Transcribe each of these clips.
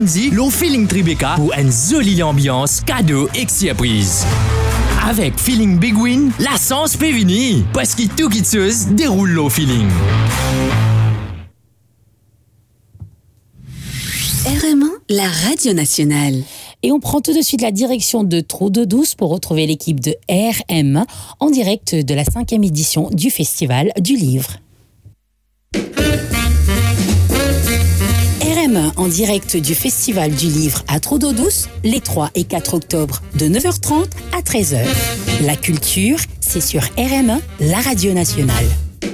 L'on Feeling Tribeca pour une jolie ambiance, cadeau et surprise. Avec Feeling Big Win, la sens peut venir parce que tout qui se déroule au Feeling. RM1, la radio nationale. Et on prend tout de suite la direction de Trou d'eau douce pour retrouver l'équipe de RM en direct de la 5e édition du Festival du Livre. RM1 en direct du Festival du Livre à Trou d'eau douce les 3 et 4 octobre de 9h30 à 13h. La culture, c'est sur RM1, la radio nationale.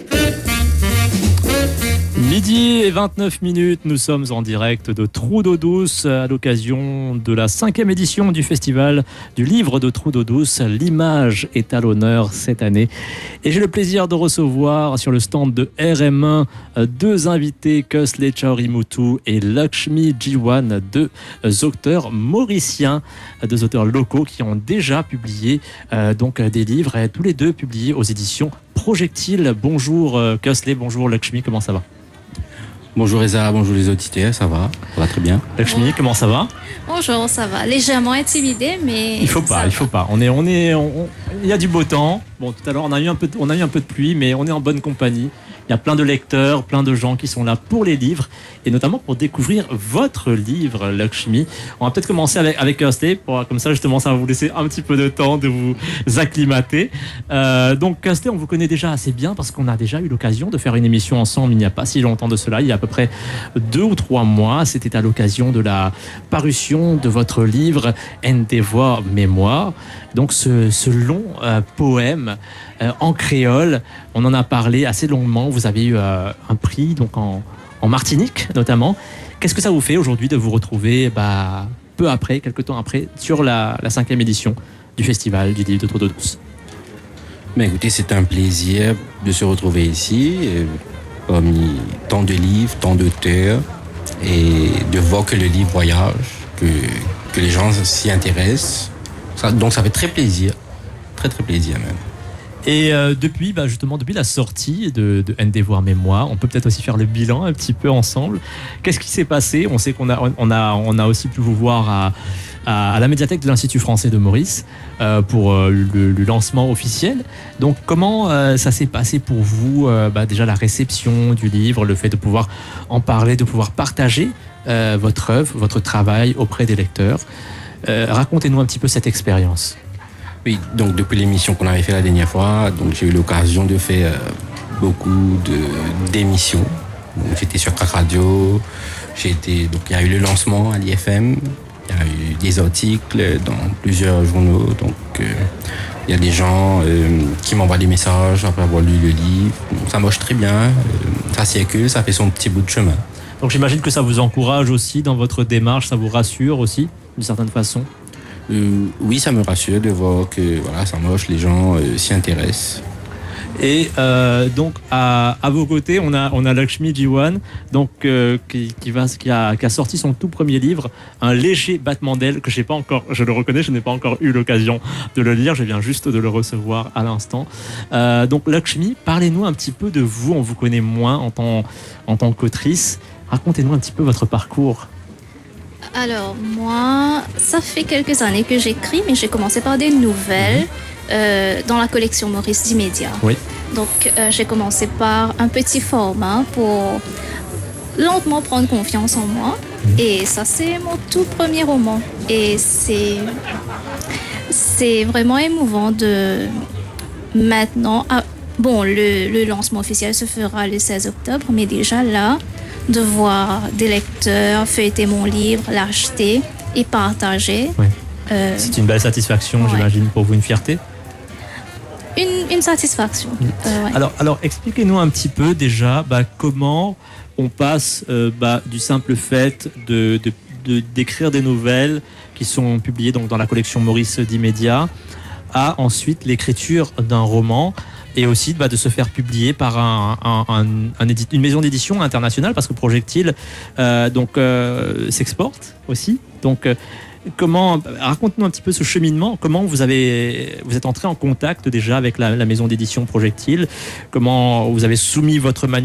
Midi et 29 minutes, nous sommes en direct de Trou d'eau douce à l'occasion de la 5e édition du Festival du Livre de Trou d'eau douce. L'image est à l'honneur cette année. Et j'ai le plaisir de recevoir sur le stand de RM1 deux invités, Kösley Chaorimutu et Lakshmi Jiwan, deux auteurs mauriciens, deux auteurs locaux qui ont déjà publié donc des livres, et tous les deux publiés aux éditions Projectile. Bonjour Kösley, bonjour Lakshmi, comment ça va ? Bonjour Eza, bonjour les auditeurs, ça va très bien. Lakshmi, comment ça va? Bonjour, ça va. Légèrement intimidé, mais il faut pas. Il y a du beau temps. Bon, tout à l'heure on a eu un peu de pluie, mais on est en bonne compagnie. Il y a plein de lecteurs, plein de gens qui sont là pour les livres et notamment pour découvrir votre livre, Lakshmi. On va peut-être commencer avec Kösley, comme ça justement ça va vous laisser un petit peu de temps de vous acclimater. Donc Kösley, on vous connaît déjà assez bien parce qu'on a déjà eu l'occasion de faire une émission ensemble il n'y a pas si longtemps de cela, il y a à peu près 2 ou 3 mois. C'était à l'occasion de la parution de votre livre Ndevoa Mémoire. Donc ce long poème en créole, on en a parlé assez longuement. Vous avez eu un prix donc en Martinique notamment. Qu'est-ce que ça vous fait aujourd'hui de vous retrouver peu après, quelques temps après, sur la 5e édition du Festival du Livre de Trou d'eau douce? Écoutez, c'est un plaisir de se retrouver ici, parmi tant de livres, tant d'auteurs, et de voir que le livre voyage, que les gens s'y intéressent. Donc ça fait très plaisir, très très plaisir même. Et depuis la sortie de Ndevoa Mémoire, on peut peut-être aussi faire le bilan un petit peu ensemble. Qu'est-ce qui s'est passé? On sait qu'on a aussi pu vous voir à la médiathèque de l'Institut français de Maurice pour le lancement officiel. Donc comment ça s'est passé pour vous, déjà la réception du livre, le fait de pouvoir en parler, de pouvoir partager votre œuvre, votre travail auprès des lecteurs. Racontez-nous un petit peu cette expérience. Oui, donc depuis l'émission qu'on avait fait la dernière fois, donc j'ai eu l'occasion de faire beaucoup d'émissions. Donc, j'étais sur Crac Radio, donc il y a eu le lancement à l'IFM, il y a eu des articles dans plusieurs journaux. Donc il y a des gens qui m'envoient des messages après avoir lu le livre. Donc, ça marche très bien, ça circule, ça fait son petit bout de chemin. Donc j'imagine que ça vous encourage aussi dans votre démarche, ça vous rassure aussi d'une certaine façon. Oui, ça me rassure de voir que ça marche, les gens s'y intéressent. Et donc à vos côtés, on a Lakshmi Jiwan, donc qui a sorti son tout premier livre, Un léger battement d'ailes, que je le reconnais, je n'ai pas encore eu l'occasion de le lire, je viens juste de le recevoir à l'instant. Donc Lakshmi, parlez-nous un petit peu de vous, on vous connaît moins en tant qu'autrice. Racontez-nous un petit peu votre parcours. Alors, moi, ça fait quelques années que j'écris, mais j'ai commencé par des nouvelles dans la collection Maurice d'Immédiat. Oui. Donc, j'ai commencé par un petit format pour lentement prendre confiance en moi. Et ça, c'est mon tout premier roman. Et c'est vraiment émouvant de maintenant... le lancement officiel se fera le 16 octobre, mais déjà là... de voir des lecteurs feuilleter mon livre, l'acheter et partager. Oui. C'est une belle satisfaction, ouais. J'imagine, pour vous, une fierté. Une satisfaction. Ouais. Alors, expliquez-nous un petit peu déjà comment on passe du simple fait d'écrire des nouvelles qui sont publiées donc, dans la collection Maurice d'Immédiat à ensuite l'écriture d'un roman. Et aussi de se faire publier par une maison d'édition internationale, parce que Projectile s'exporte aussi. Donc, raconte-nous un petit peu ce cheminement. Comment vous êtes entré en contact déjà avec la maison d'édition Projectile? Comment vous avez soumis votre manuscrit